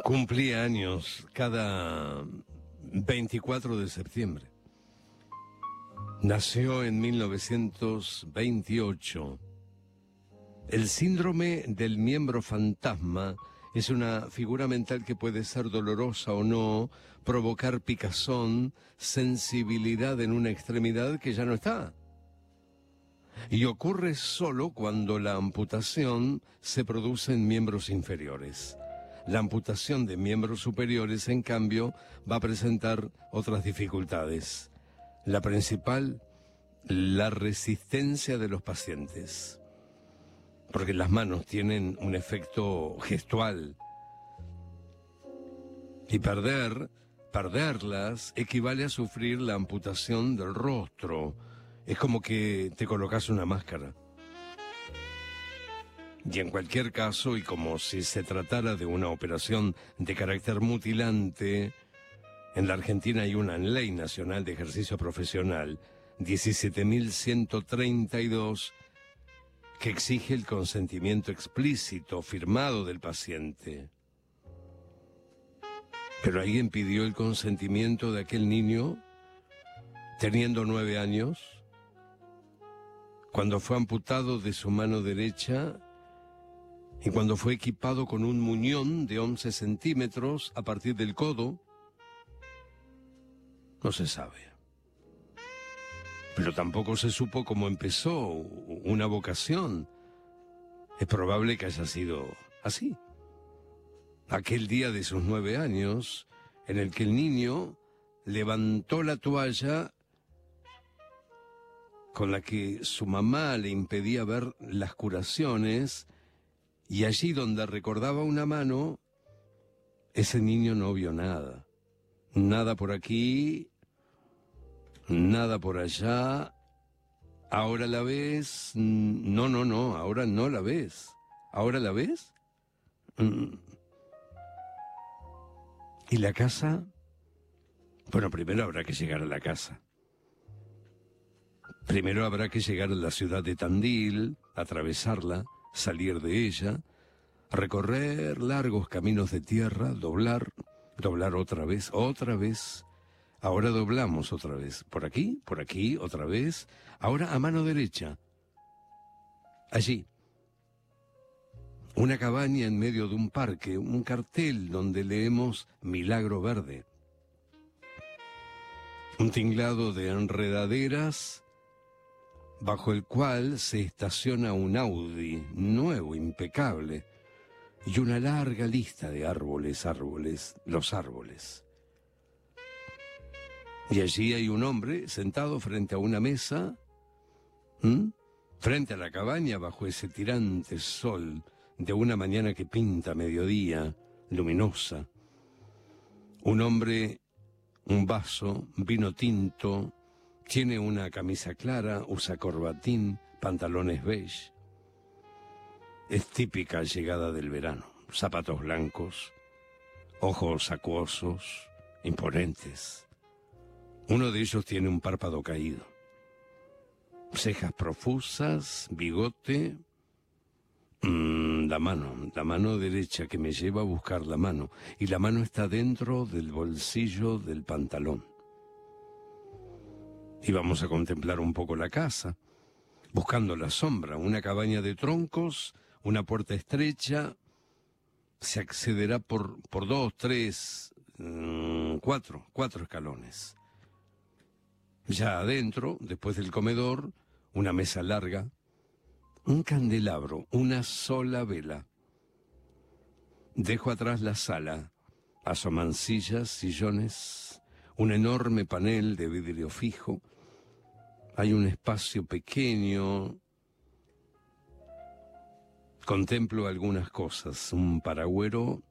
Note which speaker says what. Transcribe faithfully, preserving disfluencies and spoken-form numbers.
Speaker 1: Cumplía años cada veinticuatro de septiembre. Nació en mil novecientos veintiocho. El síndrome del miembro fantasma es una figura mental que puede ser dolorosa o no, provocar picazón, sensibilidad en una extremidad que ya no está. Y ocurre solo cuando la amputación se produce en miembros inferiores. La amputación de miembros superiores, en cambio, va a presentar otras dificultades. La principal, la resistencia de los pacientes. Porque las manos tienen un efecto gestual. Y perder, perderlas, equivale a sufrir la amputación del rostro. Es como que te colocas una máscara. Y en cualquier caso, y como si se tratara de una operación de carácter mutilante, en la Argentina hay una Ley Nacional de Ejercicio Profesional, diecisiete mil ciento treinta y dos, que exige el consentimiento explícito, firmado del paciente. Pero alguien pidió el consentimiento de aquel niño, teniendo nueve años, cuando fue amputado de su mano derecha y cuando fue equipado con un muñón de once centímetros a partir del codo. No se sabe. Pero tampoco se supo cómo empezó una vocación. Es probable que haya sido así. Aquel día de sus nueve años, en el que el niño levantó la toalla con la que su mamá le impedía ver las curaciones, y allí donde recordaba una mano, ese niño no vio nada. Nada por aquí, nada por allá. ¿Ahora la ves? No, no, no, ahora no la ves. ¿Ahora la ves? ¿Y la casa? Bueno, primero habrá que llegar a la casa. Primero habrá que llegar a la ciudad de Tandil, atravesarla, salir de ella, recorrer largos caminos de tierra, doblar, doblar otra vez, otra vez. Ahora doblamos otra vez, por aquí, por aquí, otra vez. Ahora a mano derecha. Allí. Una cabaña en medio de un parque, un cartel donde leemos Milagro Verde. Un tinglado de enredaderas bajo el cual se estaciona un Audi nuevo, impecable, y una larga lista de árboles, árboles, los árboles. Y allí hay un hombre sentado frente a una mesa, ¿m? frente a la cabaña bajo ese tirante sol de una mañana que pinta mediodía, luminosa. Un hombre, un vaso, vino tinto, tiene una camisa clara, usa corbatín, pantalones beige. Es típica llegada del verano. Zapatos blancos, ojos acuosos, imponentes. Uno de ellos tiene un párpado caído. Cejas profusas, bigote. Mmm, la mano, la mano derecha que me lleva a buscar la mano. Y la mano está dentro del bolsillo del pantalón. Y vamos a contemplar un poco la casa, buscando la sombra, una cabaña de troncos, una puerta estrecha. Se accederá por, por dos, tres, mmm, cuatro, cuatro escalones. Ya adentro, después del comedor, una mesa larga, un candelabro, una sola vela. Dejo atrás la sala, asoman sillas, sillones, un enorme panel de vidrio fijo. Hay un espacio pequeño. Contemplo algunas cosas, un paragüero